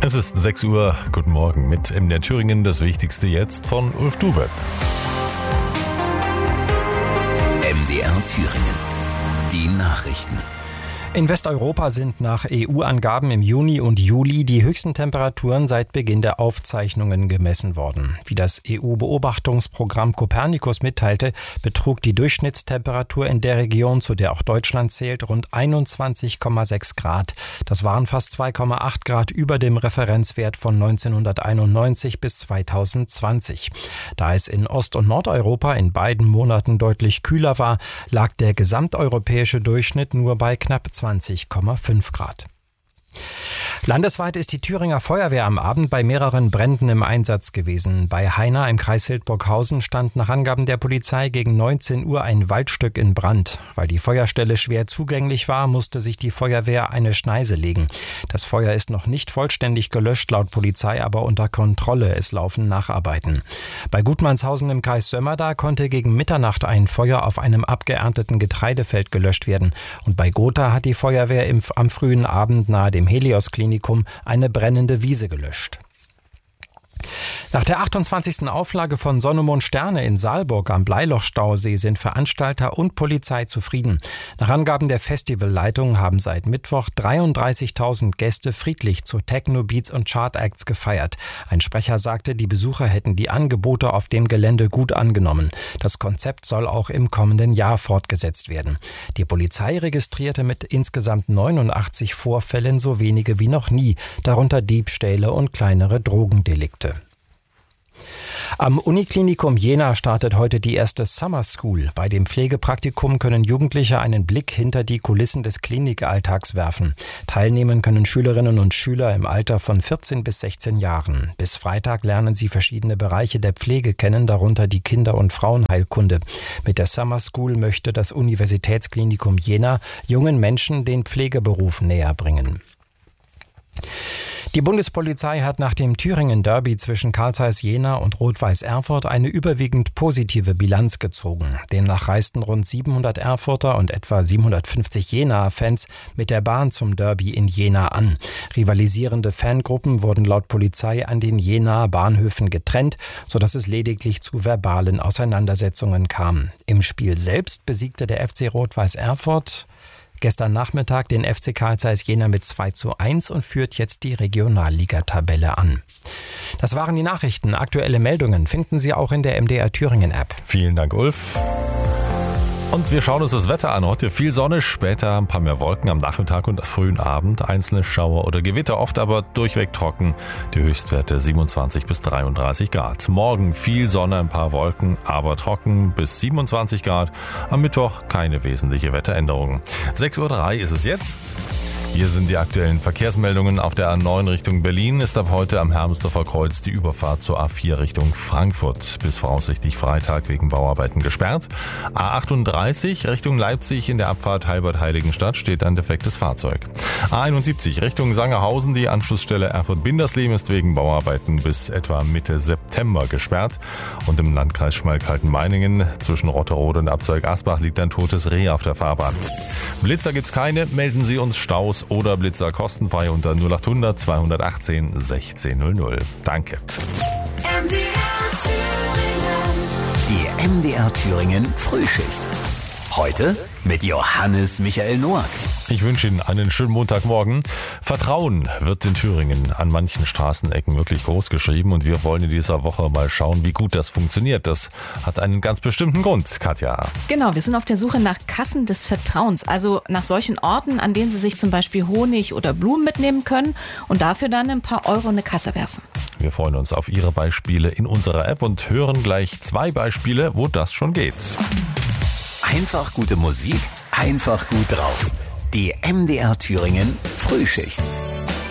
Es ist 6 Uhr. Guten Morgen mit MDR Thüringen. Das Wichtigste jetzt von Ulf Dube. MDR Thüringen. Die Nachrichten. In Westeuropa sind nach EU-Angaben im Juni und Juli die höchsten Temperaturen seit Beginn der Aufzeichnungen gemessen worden. Wie das EU-Beobachtungsprogramm Copernicus mitteilte, betrug die Durchschnittstemperatur in der Region, zu der auch Deutschland zählt, rund 21,6 Grad. Das waren fast 2,8 Grad über dem Referenzwert von 1991 bis 2020. Da es in Ost- und Nordeuropa in beiden Monaten deutlich kühler war, lag der gesamteuropäische Durchschnitt nur bei knapp 20,5 Grad. Landesweit ist die Thüringer Feuerwehr am Abend bei mehreren Bränden im Einsatz gewesen. Bei Heina im Kreis Hildburghausen stand nach Angaben der Polizei gegen 19 Uhr ein Waldstück in Brand. Weil die Feuerstelle schwer zugänglich war, musste sich die Feuerwehr eine Schneise legen. Das Feuer ist noch nicht vollständig gelöscht, laut Polizei aber unter Kontrolle. Es laufen Nacharbeiten. Bei Gutmannshausen im Kreis Sömmerda konnte gegen Mitternacht ein Feuer auf einem abgeernteten Getreidefeld gelöscht werden. Und bei Gotha hat die Feuerwehr am frühen Abend nahe dem Helios-Klinikum eine brennende Wiese gelöscht. Nach der 28. Auflage von Sonne, Mond, Sterne in Saalburg am Bleilochstausee sind Veranstalter und Polizei zufrieden. Nach Angaben der Festivalleitung haben seit Mittwoch 33.000 Gäste friedlich zu Techno, Beats und Chart-Acts gefeiert. Ein Sprecher sagte, die Besucher hätten die Angebote auf dem Gelände gut angenommen. Das Konzept soll auch im kommenden Jahr fortgesetzt werden. Die Polizei registrierte mit insgesamt 89 Vorfällen so wenige wie noch nie, darunter Diebstähle und kleinere Drogendelikte. Am Uniklinikum Jena startet heute die erste Summer School. Bei dem Pflegepraktikum können Jugendliche einen Blick hinter die Kulissen des Klinikalltags werfen. Teilnehmen können Schülerinnen und Schüler im Alter von 14 bis 16 Jahren. Bis Freitag lernen sie verschiedene Bereiche der Pflege kennen, darunter die Kinder- und Frauenheilkunde. Mit der Summer School möchte das Universitätsklinikum Jena jungen Menschen den Pflegeberuf näher bringen. Die Bundespolizei hat nach dem Thüringen-Derby zwischen Carl Zeiss Jena und Rot-Weiß Erfurt eine überwiegend positive Bilanz gezogen. Demnach reisten rund 700 Erfurter und etwa 750 Jena-Fans mit der Bahn zum Derby in Jena an. Rivalisierende Fangruppen wurden laut Polizei an den Jenaer Bahnhöfen getrennt, sodass es lediglich zu verbalen Auseinandersetzungen kam. Im Spiel selbst besiegte der FC Rot-Weiß Erfurt gestern Nachmittag den FC Carl Zeiss Jena mit 2:1 und führt jetzt die Regionalliga-Tabelle an. Das waren die Nachrichten. Aktuelle Meldungen finden Sie auch in der MDR Thüringen App. Vielen Dank, Ulf. Und wir schauen uns das Wetter an. Heute viel Sonne, später ein paar mehr Wolken am Nachmittag und frühen Abend. Einzelne Schauer oder Gewitter, oft aber durchweg trocken. Die Höchstwerte 27 bis 33 Grad. Morgen viel Sonne, ein paar Wolken, aber trocken bis 27 Grad. Am Mittwoch keine wesentliche Wetteränderung. 6:03 Uhr ist es jetzt. Hier sind die aktuellen Verkehrsmeldungen. Auf der A9 Richtung Berlin ist ab heute am Hermsdorfer Kreuz die Überfahrt zur A4 Richtung Frankfurt bis voraussichtlich Freitag wegen Bauarbeiten gesperrt. A38 Richtung Leipzig in der Abfahrt Heilbad-Heiligenstadt steht ein defektes Fahrzeug. A71 Richtung Sangerhausen, die Anschlussstelle Erfurt-Bindersleben ist wegen Bauarbeiten bis etwa Mitte September gesperrt. Und im Landkreis Schmalkalden-Meiningen zwischen Rotterode und Abzweig Asbach liegt ein totes Reh auf der Fahrbahn. Blitzer gibt's keine, melden Sie uns Staus oder Blitzer kostenfrei unter 0800 218 1600. Danke. Die MDR Thüringen Frühschicht. Heute mit Johannes Michael Noack. Ich wünsche Ihnen einen schönen Montagmorgen. Vertrauen wird in Thüringen an manchen Straßenecken wirklich groß geschrieben und wir wollen in dieser Woche mal schauen, wie gut das funktioniert. Das hat einen ganz bestimmten Grund, Katja. Genau, wir sind auf der Suche nach Kassen des Vertrauens, also nach solchen Orten, an denen Sie sich zum Beispiel Honig oder Blumen mitnehmen können und dafür dann ein paar Euro in eine Kasse werfen. Wir freuen uns auf Ihre Beispiele in unserer App und hören gleich 2 Beispiele, wo das schon geht. Einfach gute Musik, einfach gut drauf. Die MDR Thüringen Frühschicht.